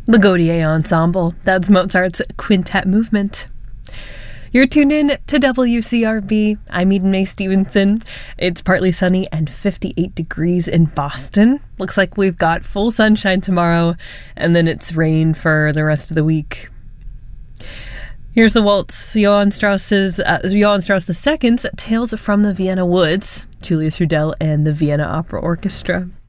The Gaudier Ensemble. That's Mozart's Quintet Movement. You're tuned in to WCRB. I'm Eden Mae Stevenson. It's partly sunny and 58 degrees in Boston. Looks like we've got full sunshine tomorrow, and then it's rain for the rest of the week. Here's the waltz, Johann Strauss II's Tales from the Vienna Woods, Julius Rudel and the Vienna Opera Orchestra.